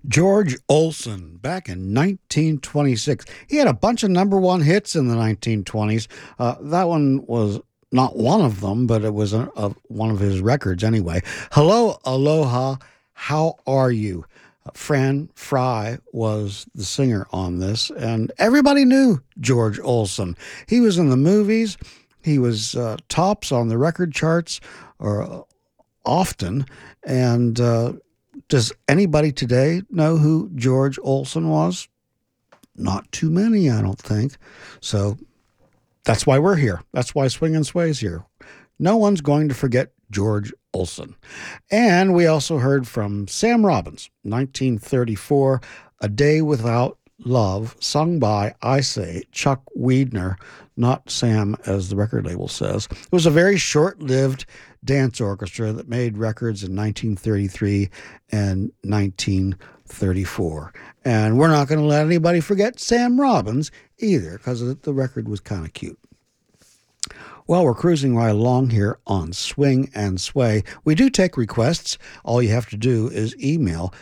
George Olson, back in 1926. He had a bunch of number one hits in the 1920s. That one was not one of them, but it was one of his records anyway. Hello, aloha, how are you? Fran Fry was the singer on this, and everybody knew George Olson. He was in the movies. He was tops on the record charts or often, and does anybody today know who George Olson was? Not too many, I don't think. So that's why we're here. That's why Swing and Sway's here. No one's going to forget George Olson. And we also heard from Sam Robbins, 1934, A Day Without Love, sung by, I say, Chuck Weidner, not Sam, as the record label says. It was a very short-lived dance orchestra that made records in 1933 and 1934. And we're not going to let anybody forget Sam Robbins either, because the record was kind of cute. Well, we're cruising right along here on Swing and Sway. We do take requests. All you have to do is email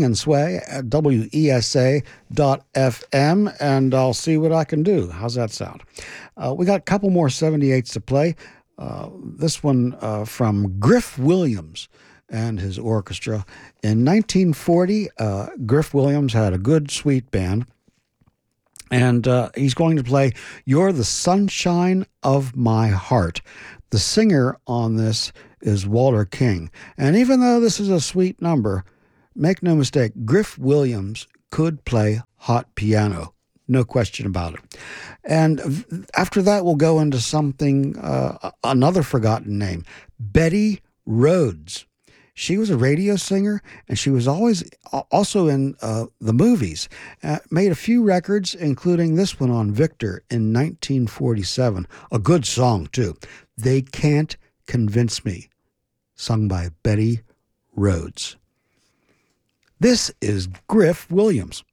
swingandsway@wesa.fm, and I'll see what I can do. How's that sound? We got a couple more 78s to play. This one from Griff Williams and his orchestra. In 1940, Griff Williams had a good, sweet band. And he's going to play You're the Sunshine of My Heart. The singer on this is Walter King. And even though this is a sweet number, make no mistake, Griff Williams could play hot piano. No question about it. And after that, we'll go into something, another forgotten name, Betty Rhodes. She was a radio singer, and she was always also in the movies. Made a few records, including this one on Victor in 1947. A good song, too. They Can't Convince Me, sung by Betty Rhodes. This is Griff Williams.